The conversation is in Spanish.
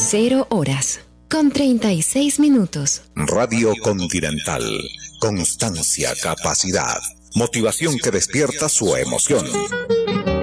0:36. Radio Continental. Constancia, capacidad, motivación que despierta su emoción.